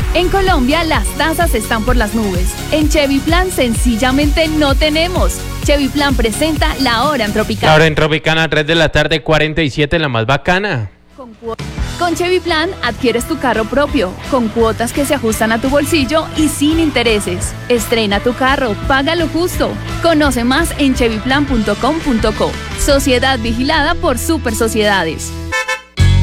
En Colombia las tasas están por las nubes. En Chevy Plan sencillamente no tenemos. Chevy Plan presenta La Hora en Tropicana. La Hora en Tropicana, 3 de la tarde, 47, la más bacana. Con Chevy Plan adquieres tu carro propio, con cuotas que se ajustan a tu bolsillo y sin intereses. Estrena tu carro, paga lo justo. Conoce más en chevyplan.com.co. Sociedad vigilada por Super Sociedades.